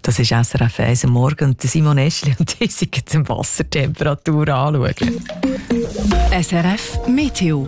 Das ist SRF 1 am Morgen und Simon Eschli und die sind die Wassertemperatur anschauen. SRF Meteo.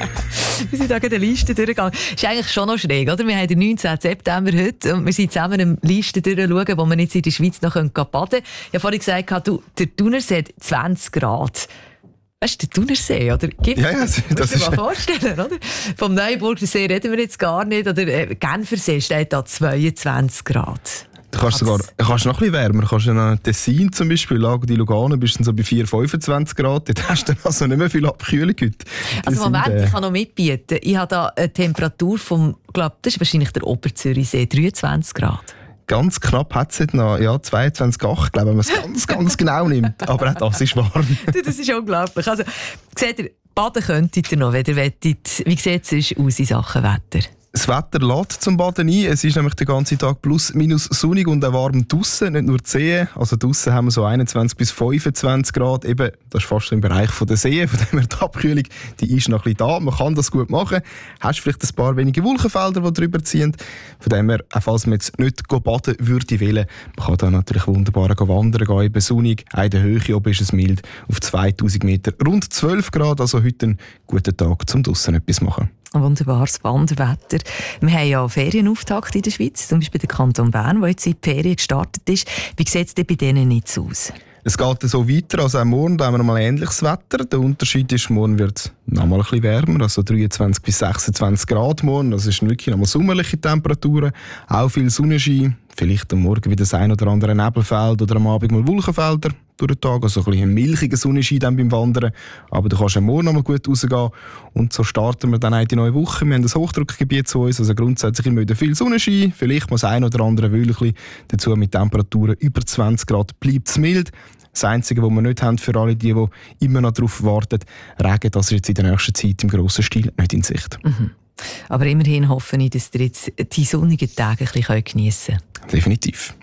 Wir sind da in der Liste durchgegangen. Das ist eigentlich schon noch schräg, oder? Wir haben den 19. September heute und wir sind zusammen eine Liste durchschauen, wo man jetzt in der Schweiz noch baden können. Ich habe vorhin gesagt, der Thunersee hat 20 Grad. Weißt du, der Thunersee, oder? Ja, das musst du dir mal vorstellen, oder? Vom Neuburger See reden wir jetzt gar nicht, oder Genfersee steht da 22 Grad. Du kannst noch ein bisschen wärmer. Du kannst in Tessin zum Beispiel, Lago di Lugano, bist du so bei 4-25 Grad. Dort hast du also nicht mehr viel Abkühlung heute. Also Moment, ich kann noch mitbieten. Ich habe da eine Temperatur vom, glaube, das ist wahrscheinlich der Oberzürichsee, 23 Grad. Ganz knapp hat es heute noch 22,8, glaube ich, wenn man es ganz genau nimmt. Aber auch das ist warm. Das ist unglaublich. Also, seht ihr, baden könntet ihr noch, wenn ihr wettet. Wie sieht es aus in Sachen Wetter? Das Wetter lädt zum Baden ein. Es ist nämlich den ganzen Tag plus minus sonnig und auch warm draussen, nicht nur die Seen. Also draussen haben wir so 21 bis 25 Grad. Eben, das ist fast im Bereich der Seen. Von dem her die Abkühlung, die ist noch ein bisschen da. Man kann das gut machen. Hast vielleicht ein paar wenige Wolkenfelder, die drüber ziehen. Von dem her, auch falls man jetzt nicht baden würde wollen, man kann da natürlich wunderbar wandern gehen. Eben sonnig, auch in der Höhe oben ist es mild. Auf 2000 Meter rund 12 Grad. Also heute ein guter Tag, um draussen etwas zu machen. Ein wunderbares Wanderwetter. Wir haben ja Ferienauftakt in der Schweiz, zum Beispiel der Kanton Bern, der jetzt in die Ferien gestartet ist. Wie sieht es denn bei denen jetzt aus? Es geht so weiter, also auch morgen haben wir mal ähnliches Wetter. Der Unterschied ist, morgen wird es noch mal ein bisschen wärmer, also 23 bis 26 Grad morgen. Das ist wirklich noch mal sommerliche Temperaturen, auch viel Sonnenschein. Vielleicht am Morgen wieder das ein oder andere Nebelfeld oder am Abend mal Wolkenfelder durch den Tag. Also ein bisschen ein milchiger Sonnenschein dann beim Wandern. Aber du kannst am Morgen noch mal gut rausgehen. Und so starten wir dann auch die neue Woche. Wir haben ein Hochdruckgebiet zu uns, also grundsätzlich immer wieder viel Sonnenschein. Vielleicht mal das ein oder andere Wölkchen. Dazu mit Temperaturen über 20 Grad bleibt es mild. Das Einzige, was wir nicht haben für alle die immer noch darauf warten, Regen, das ist jetzt in der nächsten Zeit im grossen Stil nicht in Sicht. Mhm. Aber immerhin hoffe ich, dass ihr jetzt die sonnigen Tage ein bisschen geniessen könnt. Definitiv.